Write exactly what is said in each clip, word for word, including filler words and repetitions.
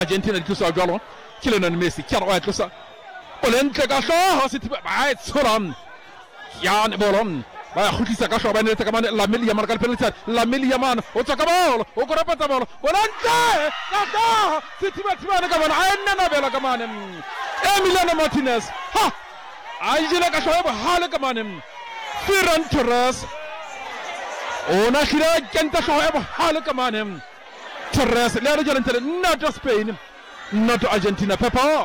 Argentina di tusa galo Kylian Messi kjar wa tusa olen tega sha sit baet suran yan bolon ba khuti sa kasho ba ne ta kaman la milia marka penalty la milia man o ta kabol o ko rapata bol volante kaka sit ba tibana kaman ayna na bela kaman Emiliano Martinez ha ajila kasho ba hala kaman Ferran Torres ona khira kenta sho ba hala kaman Torres le rajal inter not Spain not Argentina Peppa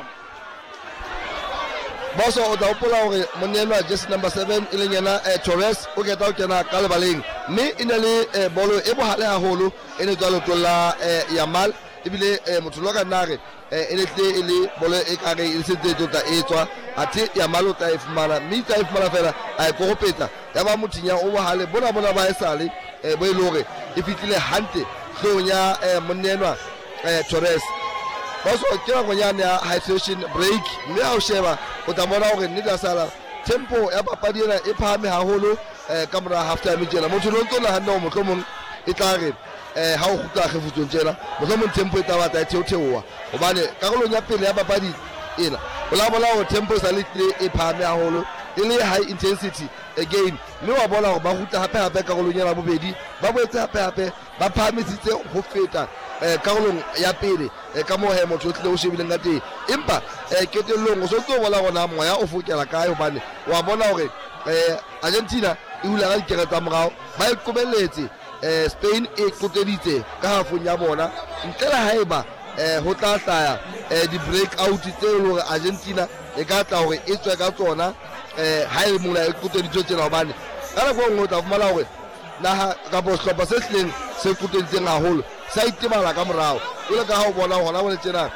Boso o da pola o monela just number seven ilengena Torres o ke ta kena kalbaling mi inali bolo e bo hale ha holo ene dalo tola Yamal ibile mutuloka nare ene te ile bolo e kare ile se te tota e tswa ati Yamal o ta ifumana mi ta ifumana fela ai ko peta ya ba mutinya o bo hale bona bona ba esale e bo ilore ifitile hante sonya monenwa Torres Boso kira ngonyane ya hydration break me a o sheba o ta bona hore ni da sala tempo ya papadi ena e phame haholo ka mora half time jela motho lo ntona hanno mohlomong e tlare eh ha o kgutla kgefutsong jela mohlomong tempo e taba ta theo theowa hobane karolong ya pele ya papadi ena o la bona hore tempo sa le e phame haholo e le high intensity again mme wa bona hore ba kgutla hape hape karolong ya bobedi ba boetse hape hape ba phamisitse ho feta eh karolong ya pele e ka mo he motho tle o shebile ngate empa e ketellong o so tlo bola gona moya o fokela kae hobane wa bona hore eh Argentina e hula ga dikere tsa morao ba e kobeletse eh Spain e koteditse ka hafong ya bona ntle la haeba eh ho tla hlaya eh di break out tse hore Argentina e ka tla hore e tswe ka tsona eh ha e mola e koteditse tsena hobane kana go ngota fumala hore naha ka bo hlopa se hleng se koteditse ngaholo sa itebala ka morao ile ka ha o bona hona o le tsena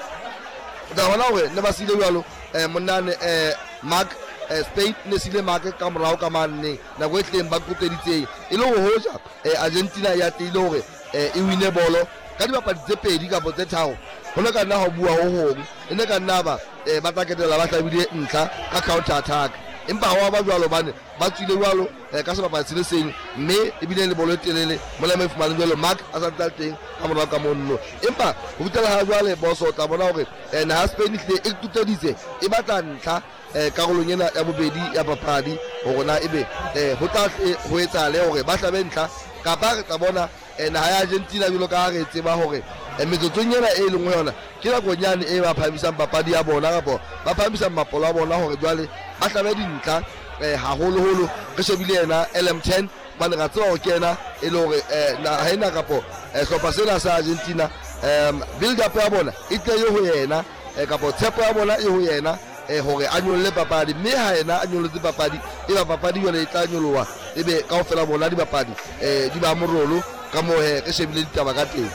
da hona hore ne ba sile jwalo eh monane eh Mark Spain ne sile Mark ka morao ka manne na go tleng ba kuteditse ile ho hoja Argentina ya tile hore e wine bolo ka di bapadi tse pedi ka bo tse thao hona ka nna ho bua ho hong ene ka nna ba ba taketela ba tlabile ntlha ka counter attack empa ha ba jwalo bane ba tsile jwalo ka se bapadi se seng mme e bile le bolo telele mola me fumana jwalo Mark a sa tla teng ka morao ka monno empa ho bitela ha jwale boso ta bona hore na Spain tle e tuteditse e batla ntlha eh karolong ena ya bobedi ya papadi hore na ebe eh ho tla ho etsa le hore ba tla bentlha ka ba re tla bona na ya Argentina jalo ka re tseba hore metsotsong ena e lengwe yona ke la gonyane e ba phamisang papadi ya bona kapo ba phamisang mapolo a bona hore jwale ba tla be dintlha eh haholo holo re shebile yena L M ten bana ga tso kena e le hore na haina kapo hlopha sena sa Argentina um build up ya bona e tle yo ho yena kapo tshepo ya bona e ho yena e hore a nyolle papadi mme ha yena a nyolle papadi e ba papadi yona e tla nyolowa ebe kaofela bona di papadi eh di ba morolo ka mo he re shebile ditaba ka teng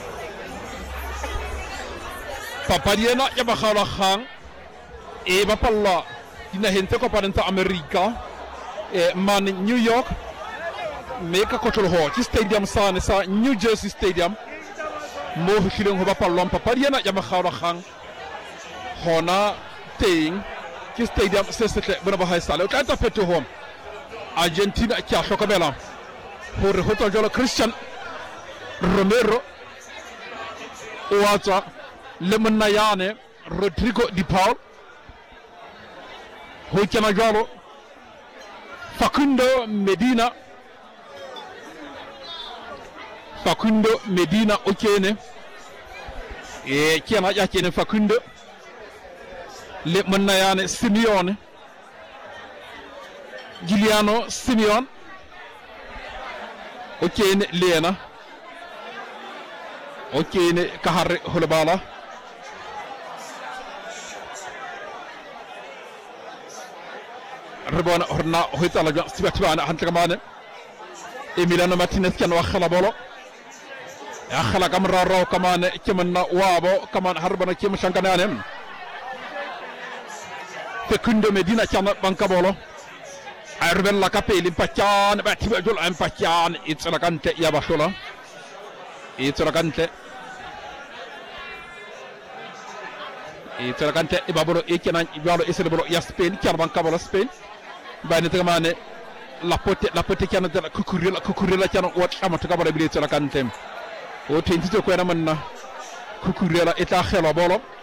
papadi ena ya bagala gang e bapalla dinaheng tse kopaneng tsa America e man New York mme ka kotloloho ke stadium sane sa New Jersey Stadium mo ho hlileng ho bapallwang papadi ena ya bagala gang hona teng ke stadium se setle bona ba haesale o tla tsa phetoho Argentina ke a hlokomela hore ho tswa jalo Christian Romero o atsa le monna yane Rodrigo Di Paul ho kena jalo Facundo Medina Facundo Medina o kene e kena ya kene Facundo le monna yane Simeone Giuliano Simeone o kene lena o kene kahare holbala rebona horna hoitala ja sibatibana hantaka mane Emiliano Martinez kan wa khala bolo ya khala kamra ro kamane kemanna wabo kaman harbana kem shankanane Facundo Medina kan banka bolo arben la kapeli pachan batiba jol am pachan itsala kante ya bashola itsala kante itsala kante ibabolo ikena ibalo isere bolo ya Spain kan banka bolo Spain bani tagamane la pote la pote kan dala kukurila kukurila kan wat amata kabara bi itsala kante o tentito ko na manna kukurila eta khela bolo